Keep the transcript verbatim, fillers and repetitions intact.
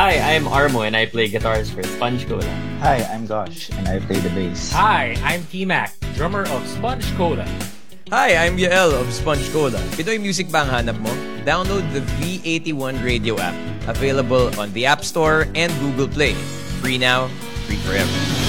Hi, I'm Armo and I play guitars for Sponge Cola. Hi, I'm Gosh and I play the bass. Hi, I'm T-Mac, drummer of Sponge Cola. Hi, I'm Yael of Sponge Cola. Pinoy music ba ang hanap mo? Download the V eighty-one Radio app. Available on the App Store and Google Play. Free now, free forever.